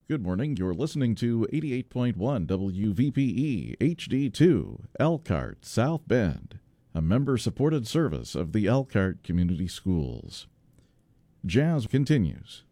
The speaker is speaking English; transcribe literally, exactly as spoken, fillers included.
Good morning. You're listening to eighty-eight point one W V P E H D two, Elkhart, South Bend, a member-supported service of the Elkhart Community Schools. Jazz continues.